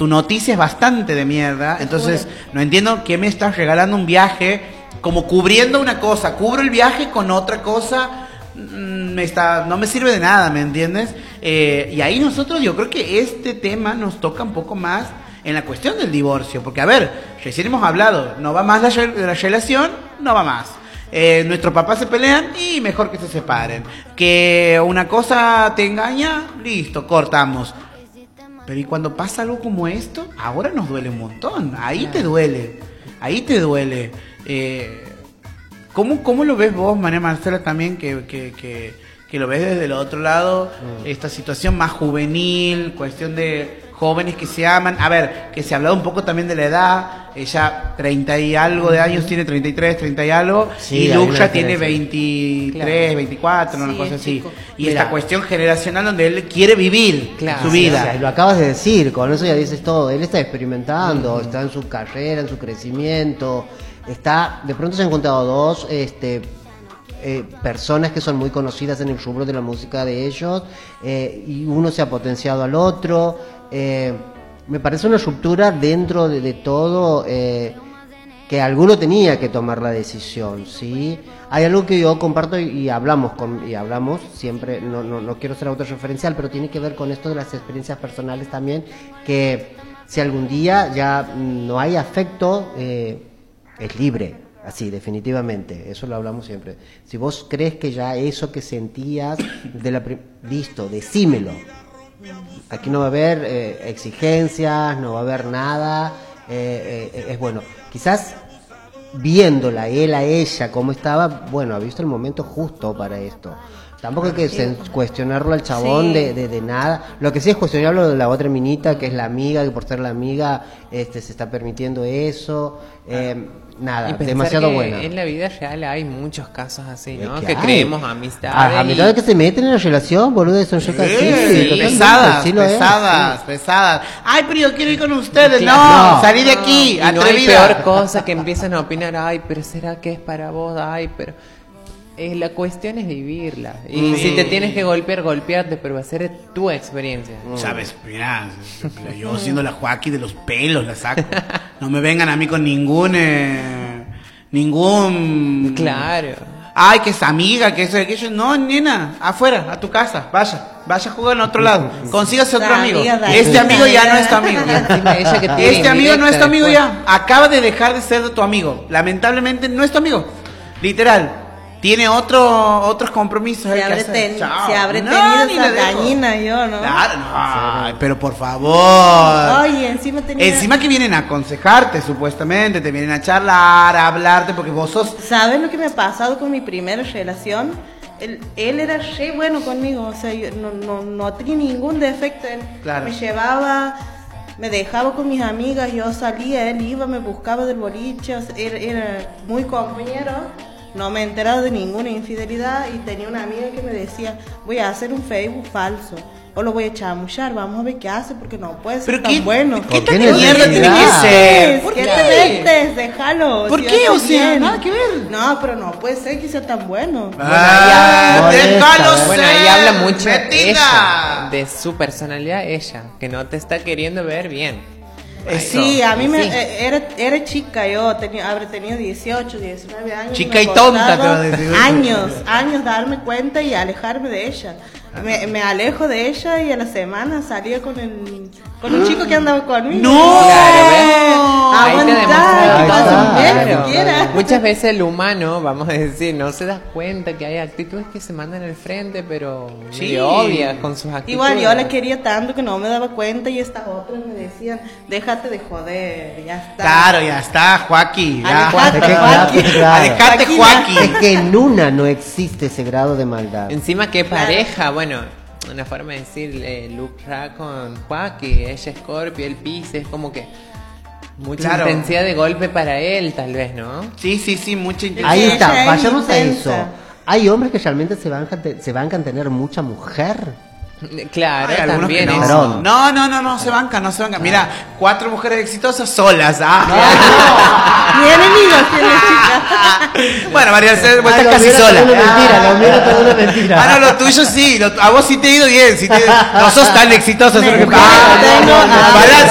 tu noticia es bastante de mierda, entonces no entiendo qué me estás regalando un viaje como cubriendo una cosa, cubro el viaje con otra cosa, no me sirve de nada, ¿me entiendes? Y ahí nosotros, yo creo que este tema nos toca un poco más en la cuestión del divorcio, porque a ver, recién hemos hablado, no va más la relación, no va más. Nuestros papás se pelean y mejor que se separen. Que una cosa te engaña, listo, cortamos. Pero y cuando pasa algo como esto, ahora nos duele un montón. Ahí te duele. ¿Cómo lo ves vos, María Marcela, también que lo ves desde el otro lado? Esta situación más juvenil, cuestión de jóvenes que se aman. A ver, que se ha hablado un poco también de la edad. Ella 30 y algo de años tiene, 33, 30 y algo. Sí, y Lucha tiene 23, claro. 24, una cosa así. Y esta cuestión generacional donde él quiere vivir su vida. O sea, lo acabas de decir, con eso ya dices todo. Él está experimentando, está en su carrera, en su crecimiento. De pronto se han encontrado dos personas que son muy conocidas en el rubro de la música de ellos, y uno se ha potenciado al otro. Me parece una ruptura dentro de todo, que alguno tenía que tomar la decisión, ¿sí? Hay algo que yo comparto y hablamos siempre, no quiero ser autorreferencial, pero tiene que ver con esto de las experiencias personales también, que si algún día ya no hay afecto, es libre, así, definitivamente, eso lo hablamos siempre. Si vos crees que ya eso que sentías, listo, decímelo. Aquí no va a haber exigencias, no va a haber nada, es bueno. Quizás viéndola, él a ella, cómo estaba, bueno, ha visto el momento justo para esto. Tampoco hay que cuestionarlo al chabón de nada. Lo que sí es cuestionarlo de la otra minita, que es la amiga, que por ser la amiga se está permitiendo eso. Nada, demasiado buena. En la vida real hay muchos casos así, ¿no? Que creemos amistades. Amistades que se meten en la relación, boludo, son pesadas. Ay, pero yo quiero ir con ustedes. No, salí de aquí, atrevida. No hay peor cosa que empiezan a opinar, ay, pero ¿será que es para vos? Ay, pero... la cuestión es vivirla. Y si te tienes que golpearte, pero va a ser tu experiencia. Sabes, mira, yo siendo la Joaquín de los pelos la saco. No me vengan a mí con ningún... Claro. Ay, que es amiga, que eso, que yo... No, nena, afuera, a tu casa, vaya a jugar en otro lado. Consígase otro amigo. Este amigo ya no es tu amigo. Este amigo no es tu amigo ya. Acaba de dejar de ser tu amigo. Lamentablemente no es tu amigo. Literal. Tiene otros compromisos. Se habré tenido esa dañina yo, ¿no? Claro, no. Ay, pero por favor. Oye, Encima que vienen a aconsejarte, supuestamente. Te vienen a charlar, a hablarte, porque vos sos... ¿Sabes lo que me ha pasado con mi primera relación? Él era re bueno conmigo. O sea, yo no tenía ningún defecto. Él me llevaba... Me dejaba con mis amigas, yo salía, él iba, me buscaba del boliche. O sea, era muy compañero. No me he enterado de ninguna infidelidad y tenía una amiga que me decía, voy a hacer un Facebook falso o lo voy a chamuchar, vamos a ver qué hace porque no puede ser tan bueno. ¿Qué tan mierda tiene que ser? ¿Por qué te metes? Déjalo. ¿Por qué? O sea, nada que ver. No, pero no puede ser que sea tan bueno. Déjalo ser. Bueno, ahí habla mucho ella, de su personalidad, ella, que no te está queriendo ver bien. Sí, a mí era chica, yo habré tenido 18, 19 años. Chica y tonta, te voy a decir. Años darme cuenta y alejarme de ella. Me alejo de ella y a la semana salía con un chico que andaba conmigo. ¡No! Muchas veces el humano, vamos a decir, no se da cuenta que hay actitudes que se mandan al frente, pero obvias con sus actitudes. Igual yo la quería tanto que no me daba cuenta y estas otras me decían, déjate de joder, ya está. Claro, ya está, Joaquín. Alejate, Joaquín. Es que en una no existe ese grado de maldad. Encima que pareja, bueno, una forma de decir Luca con Joaquín, ella es Scorpio, él Piscis, como que mucha intensidad de golpe para él, tal vez, ¿no? Sí, mucha intensidad. Ahí está, vayamos a eso. Hay hombres que realmente se bancan tener mucha mujer. Claro, hay también que eso. No se bancan. Mira, 4 mujeres exitosas solas. Ni enemigos tiene chica. Bueno, María, vos estás casi sola. Una mentira. No, lo tuyo sí. A vos sí te ha ido bien. No sos tan exitosa.